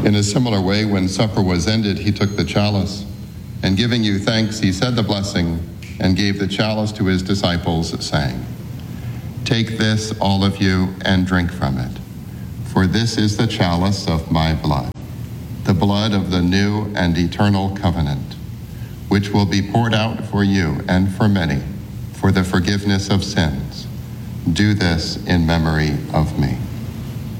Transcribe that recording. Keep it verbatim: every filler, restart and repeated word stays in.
In a similar way, when supper was ended, he took the chalice, and giving you thanks, he said the blessing and gave the chalice to his disciples, saying, "Take this, all of you, and drink from it, for this is the chalice of my blood, the blood of the new and eternal covenant, which will be poured out for you and for many for the forgiveness of sins. Do this in memory of me."